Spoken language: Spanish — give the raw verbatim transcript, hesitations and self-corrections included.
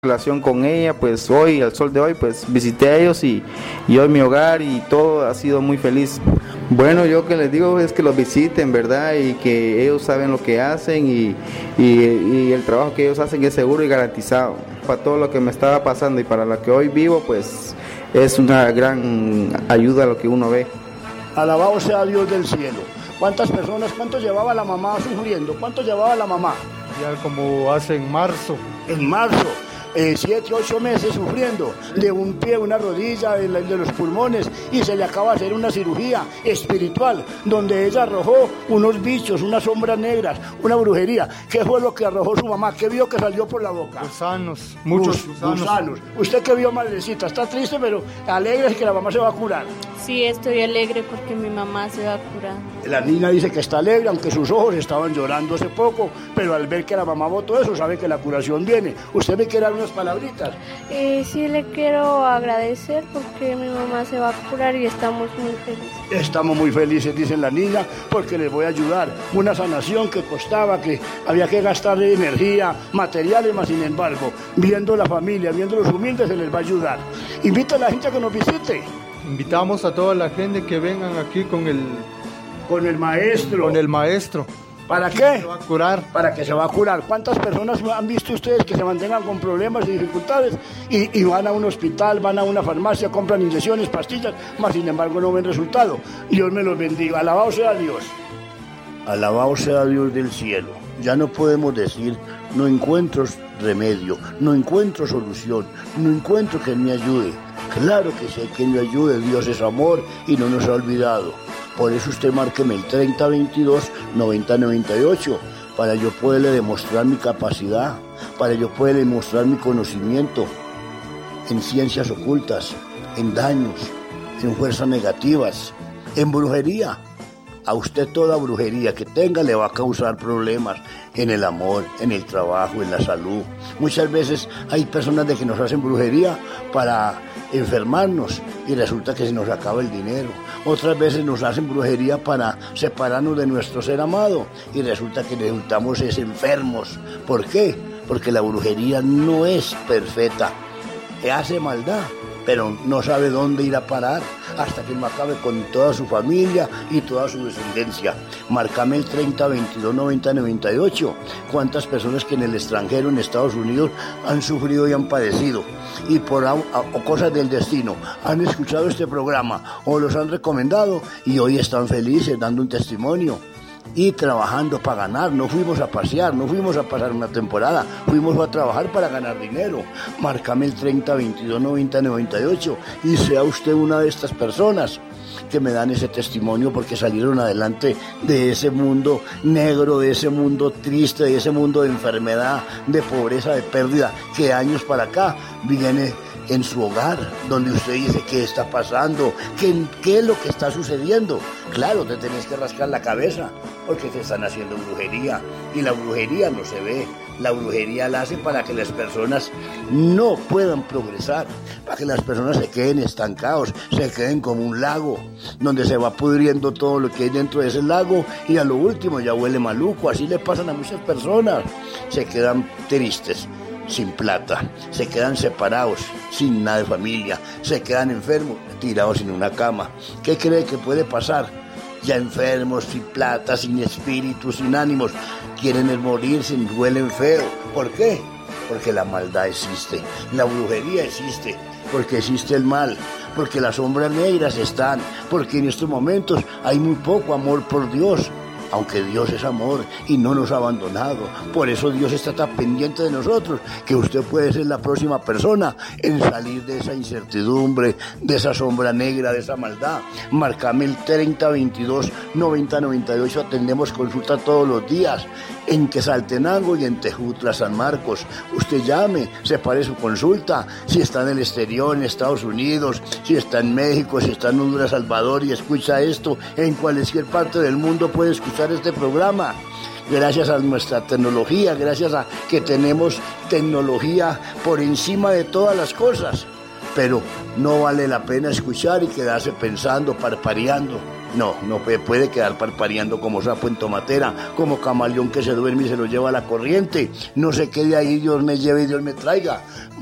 relación con ella, pues hoy, al sol de hoy, pues visité a ellos y, y hoy mi hogar y todo ha sido muy feliz. Bueno, yo que les digo es que los visiten, ¿verdad? Y que ellos saben lo que hacen y, y, y el trabajo que ellos hacen es seguro y garantizado. Para todo lo que me estaba pasando y para lo que hoy vivo, pues es una gran ayuda lo que uno ve. Alabado sea Dios del cielo. ¿Cuántas personas, cuánto llevaba la mamá sufriendo? ¿Cuánto llevaba la mamá? Ya como hace en marzo. En marzo. Eh, siete, ocho meses sufriendo de un pie, una rodilla, de, de los pulmones, y se le acaba de hacer una cirugía espiritual donde ella arrojó unos bichos, unas sombras negras, una brujería. ¿Qué fue lo que arrojó su mamá? ¿Qué vio que salió por la boca? Gusanos, muchos gusanos. gusanos. ¿Usted qué vio, madrecita? Está triste, pero alegre es que la mamá se va a curar. Sí, estoy alegre porque mi mamá se va a curar. La niña dice que está alegre, aunque sus ojos estaban llorando hace poco, pero al ver que la mamá votó eso, sabe que la curación viene. ¿Usted me quiere dar unas palabritas? Eh, sí, le quiero agradecer porque mi mamá se va a curar y estamos muy felices. Estamos muy felices, dice la niña, porque les voy a ayudar. Una sanación que costaba, que había que gastar energía, materiales, más sin embargo, viendo la familia, viendo los humildes, se les va a ayudar. Invita a la gente a que nos visite. Invitamos a toda la gente que vengan aquí con el... Con el maestro. Con el maestro. ¿Para qué? Se va a curar. Para que se va a curar. ¿Cuántas personas han visto ustedes que se mantengan con problemas y dificultades y, y van a un hospital, van a una farmacia, compran inyecciones, pastillas, más sin embargo no ven resultado? Dios me los bendiga. Alabado sea Dios. Alabado sea Dios del cielo. Ya no podemos decir, no encuentro remedio, no encuentro solución, no encuentro quien me ayude. Claro que sí hay quien me ayude, Dios es amor y no nos ha olvidado. Por eso usted márqueme el treinta veintidós noventa noventa y ocho, para yo poderle demostrar mi capacidad, para yo poderle demostrar mi conocimiento en ciencias ocultas, en daños, en fuerzas negativas, en brujería. A usted toda brujería que tenga le va a causar problemas en el amor, en el trabajo, en la salud. Muchas veces hay personas de que nos hacen brujería para enfermarnos y resulta que se nos acaba el dinero. Otras veces nos hacen brujería para separarnos de nuestro ser amado y resulta que resultamos es enfermos. ¿Por qué? Porque la brujería no es perfecta. Hace maldad, pero no sabe dónde ir a parar hasta que no acabe con toda su familia y toda su descendencia. Márcame el treinta veintidós noventa noventa y ocho. ¿Cuántas personas que en el extranjero, en Estados Unidos, han sufrido y han padecido? Y por a, a, o cosas del destino han escuchado este programa o los han recomendado y hoy están felices dando un testimonio y trabajando para ganar. No fuimos a pasear, no fuimos a pasar una temporada, fuimos a trabajar para ganar dinero. Márcame el treinta veintidós noventa noventa y ocho y sea usted una de estas personas que me dan ese testimonio porque salieron adelante de ese mundo negro, de ese mundo triste, de ese mundo de enfermedad, de pobreza, de pérdida, que años para acá viene en su hogar, donde usted dice qué está pasando, qué, qué es lo que está sucediendo. Claro, te tenés que rascar la cabeza porque te están haciendo brujería y la brujería no se ve. La brujería la hacen para que las personas no puedan progresar, para que las personas se queden estancados, se queden como un lago, donde se va pudriendo todo lo que hay dentro de ese lago y a lo último ya huele maluco. Así le pasan a muchas personas, se quedan tristes, sin plata, se quedan separados, sin nada de familia, se quedan enfermos, tirados en una cama. ¿Qué cree que puede pasar? Ya enfermos, sin plata, sin espíritu, sin ánimos, quieren morir, sin huelen feo. ¿Por qué? Porque la maldad existe, la brujería existe, porque existe el mal, porque las sombras negras están, porque en estos momentos hay muy poco amor por Dios. Aunque Dios es amor y no nos ha abandonado. Por eso Dios está tan pendiente de nosotros, que usted puede ser la próxima persona en salir de esa incertidumbre, de esa sombra negra, de esa maldad. Márcame el treinta veintidós noventa noventa y ocho, atendemos consulta todos los días en Quetzaltenango y en Tejutla, San Marcos. Usted llame, separe su consulta, si está en el exterior, en Estados Unidos, si está en México, si está en Honduras, Salvador y escucha esto, en cualquier parte del mundo puede escuchar este programa. Gracias a nuestra tecnología, gracias a que tenemos tecnología por encima de todas las cosas, pero no vale la pena escuchar y quedarse pensando, parpadeando. No, no puede, puede quedar parpadeando como sapo en tomatera, como camaleón que se duerme y se lo lleva a la corriente. No se quede ahí, Dios me lleve y Dios me traiga.